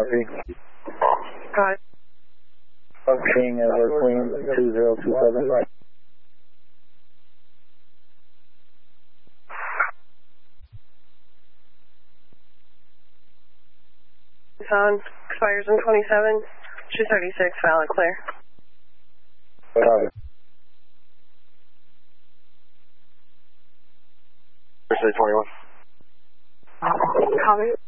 copy. Copy. Functioning over Queen 2027. On expires in 27, 236, valid clear. Copy. Thursday 21. Copy.